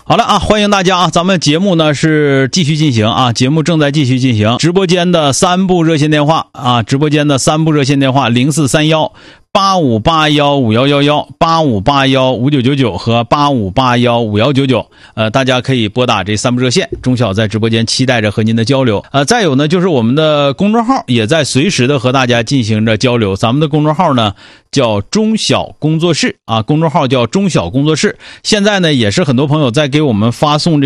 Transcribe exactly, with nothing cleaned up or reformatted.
好了啊，欢迎大家啊！咱们节目呢是继续进行啊，节目正在继续进行。直播间的三部热线电话啊，直播间的三部热线电话零四三幺八五八幺五幺幺幺、八五八幺五九九九和八五八幺五幺九九，呃，大家可以拨打这三部热线。钟晓在直播间期待着和您的交流。呃，再有呢，就是我们的公众号也在随时的和大家进行着交流。咱们的公众号呢叫钟晓工作室啊，公众号叫钟晓工作室。现在呢，也是很多朋友在给我们发送这